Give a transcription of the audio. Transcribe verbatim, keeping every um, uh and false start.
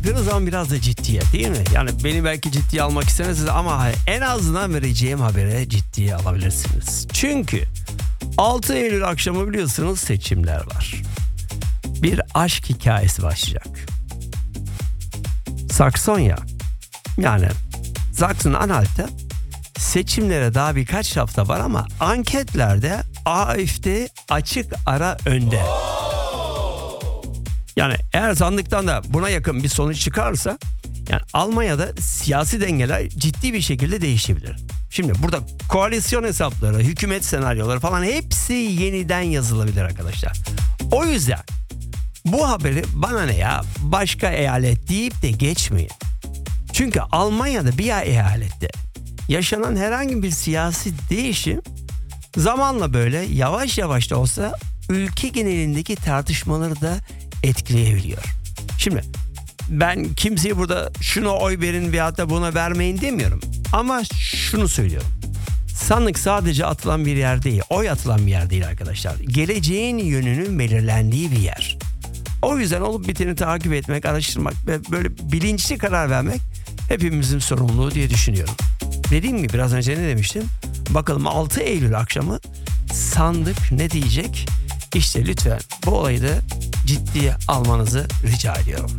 baktığınız zaman biraz da ciddiye, değil mi? Yani beni belki ciddiye almak istemezsiniz ama en azından vereceğim habere ciddiye alabilirsiniz. Çünkü altı Eylül akşamı biliyorsunuz seçimler var. Bir aşk hikayesi başlayacak. Saksonya, yani Sachsen-Anhalt'ta seçimlere daha birkaç hafta var ama anketlerde AfD açık ara önde. Yani eğer sandıktan da buna yakın bir sonuç çıkarsa, yani Almanya'da siyasi dengeler ciddi bir şekilde değişebilir. Şimdi burada koalisyon hesapları, hükümet senaryoları falan hepsi yeniden yazılabilir arkadaşlar. O yüzden bu haberi bana ne ya başka eyalet deyip de geçmeyin. Çünkü Almanya'da bir eyalette yaşanan herhangi bir siyasi değişim zamanla böyle yavaş yavaş da olsa ülke genelindeki tartışmaları da etkileyebiliyor. Şimdi ben kimseye burada şuna oy verin veyahut da buna vermeyin demiyorum. Ama şunu söylüyorum. Sandık sadece atılan bir yer değil, oy atılan bir yer değil arkadaşlar. Geleceğin yönünün belirlendiği bir yer. O yüzden olup biteni takip etmek, araştırmak ve böyle bilinçli karar vermek hepimizin sorumluluğu diye düşünüyorum. Dediğim gibi biraz önce ne demiştim? Bakalım altı Eylül akşamı sandık ne diyecek? İşte lütfen bu olayı da ciddiye almanızı rica ediyorum.